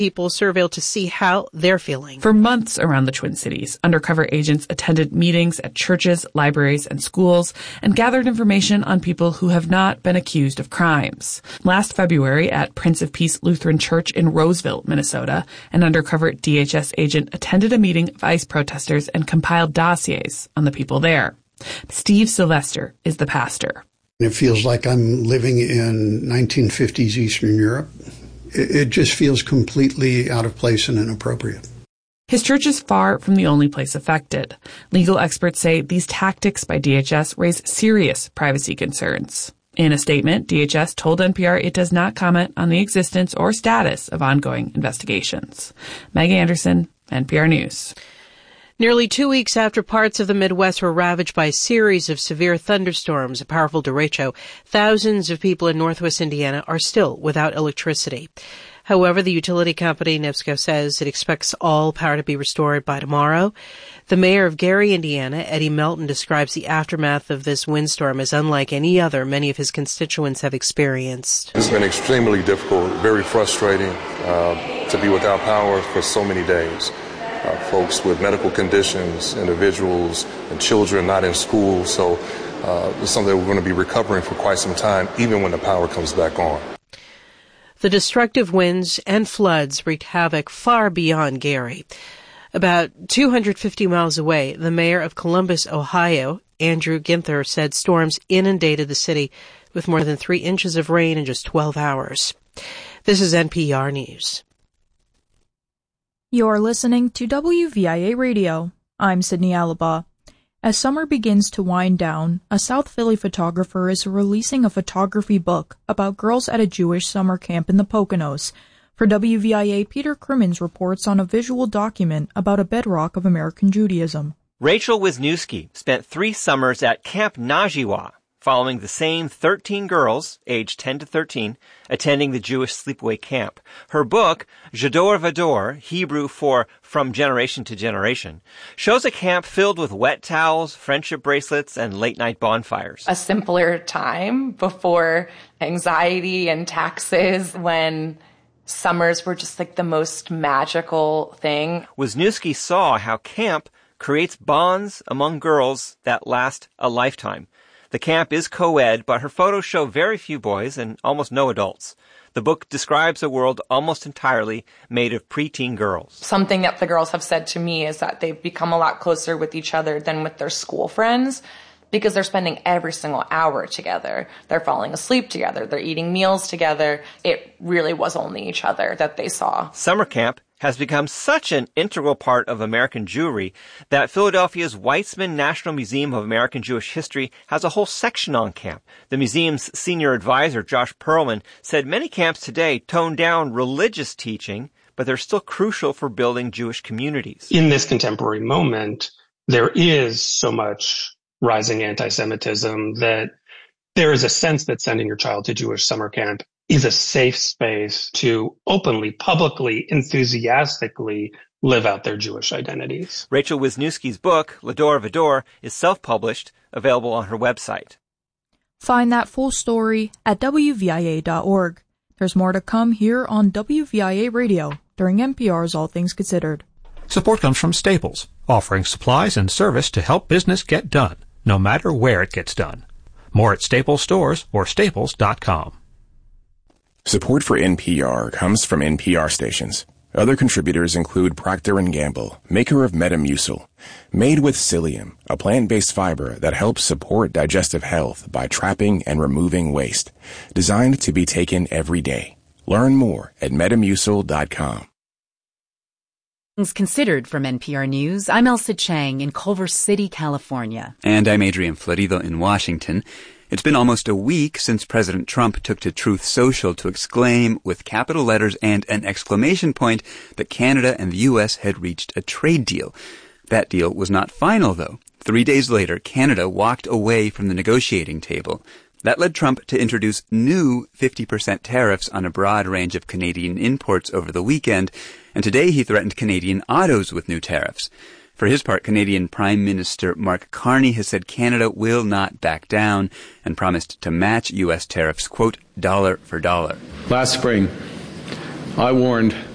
people surveilled to see how they're feeling. For months around the Twin Cities, undercover agents attended meetings at churches, libraries, and schools and gathered information on people who have not been accused of crimes. Last February at Prince of Peace Lutheran Church in Roseville, Minnesota, an undercover DHS agent attended a meeting of ICE protesters and compiled dossiers on the people there. Steve Sylvester is the pastor. It feels like I'm living in 1950s Eastern Europe. It just feels completely out of place and inappropriate. His church is far from the only place affected. Legal experts say these tactics by DHS raise serious privacy concerns. In a statement, DHS told NPR it does not comment on the existence or status of ongoing investigations. Meg Anderson, NPR News. Nearly 2 weeks after parts of the Midwest were ravaged by a series of severe thunderstorms, a powerful derecho, thousands of people in Northwest Indiana are still without electricity. However, the utility company, NIPSCO, says it expects all power to be restored by tomorrow. The mayor of Gary, Indiana, Eddie Melton, describes the aftermath of this windstorm as unlike any other many of his constituents have experienced. It's been extremely difficult, very frustrating to be without power for so many days. Folks with medical conditions, individuals, and children not in school. So it's something that we're going to be recovering for quite some time, even when the power comes back on. The destructive winds and floods wreaked havoc far beyond Gary. About 250 miles away, the mayor of Columbus, Ohio, Andrew Ginther, said storms inundated the city with more than 3 inches of rain in just 12 hours. This is NPR News. You're listening to WVIA Radio. I'm Sydney Alaba. As summer begins to wind down, a South Philly photographer is releasing a photography book about girls at a Jewish summer camp in the Poconos. For WVIA, Peter Crimmins reports on a visual document about a bedrock of American Judaism. Rachel Wisniewski spent 3 summers at Camp Najiwa, following the same 13 girls, aged 10 to 13, attending the Jewish sleepaway camp. Her book, Jador Vador, Hebrew for From Generation to Generation, shows a camp filled with wet towels, friendship bracelets, and late-night bonfires. A simpler time before anxiety and taxes, when summers were just like the most magical thing. Wisniewski saw how camp creates bonds among girls that last a lifetime. The camp is co-ed, but her photos show very few boys and almost no adults. The book describes a world almost entirely made of preteen girls. Something that the girls have said to me is that they've become a lot closer with each other than with their school friends because they're spending every single hour together. They're falling asleep together. They're eating meals together. It really was only each other that they saw. Summer camp has become such an integral part of American Jewry that Philadelphia's Weizmann National Museum of American Jewish History has a whole section on camp. The museum's senior advisor, Josh Perlman, said many camps today tone down religious teaching, but they're still crucial for building Jewish communities. In this contemporary moment, there is so much rising anti-Semitism that there is a sense that sending your child to Jewish summer camp is a safe space to openly, publicly, enthusiastically live out their Jewish identities. Rachel Wisniewski's book, Lador Vador, is self-published, available on her website. Find that full story at WVIA.org. There's more to come here on WVIA Radio during NPR's All Things Considered. Support comes from Staples, offering supplies and service to help business get done, no matter where it gets done. More at Staples stores or staples.com. Support for NPR comes from NPR stations. Other contributors include Procter & Gamble, maker of Metamucil, made with psyllium, a plant-based fiber that helps support digestive health by trapping and removing waste, designed to be taken every day. Learn more at Metamucil.com. Things Considered from NPR News. I'm Elsa Chang in Culver City, California. And I'm Adrian Florido in Washington. It's been almost a week since President Trump took to Truth Social to exclaim with capital letters and an exclamation point that Canada and the U.S. had reached a trade deal. That deal was not final, though. 3 days later, Canada walked away from the negotiating table. That led Trump to introduce new 50% tariffs on a broad range of Canadian imports over the weekend, and today he threatened Canadian autos with new tariffs. For his part, Canadian Prime Minister Mark Carney has said Canada will not back down and promised to match U.S. tariffs, quote, dollar for dollar. Last spring, I warned